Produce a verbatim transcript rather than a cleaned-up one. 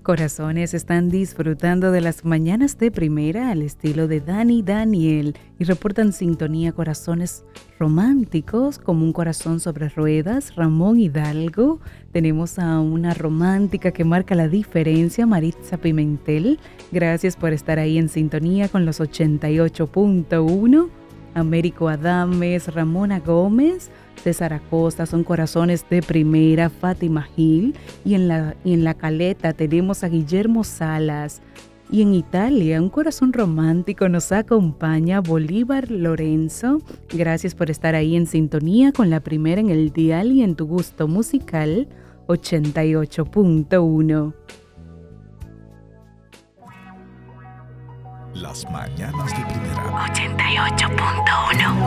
Corazones están disfrutando de las mañanas de primera al estilo de Dani Daniel y reportan sintonía corazones románticos como un corazón sobre ruedas, Ramón Hidalgo. Tenemos a una romántica que marca la diferencia, Maritza Pimentel. Gracias por estar ahí en sintonía con los ochenta y ocho punto uno. Américo Adames, Ramona Gómez, César Acosta, son corazones de primera, Fátima Gil, y en la, y en la Caleta tenemos a Guillermo Salas, y en Italia un corazón romántico nos acompaña Bolívar Lorenzo. Gracias por estar ahí en sintonía con la primera en el dial y en tu gusto musical ochenta y ocho punto uno. Las mañanas de primera ochenta y ocho punto uno.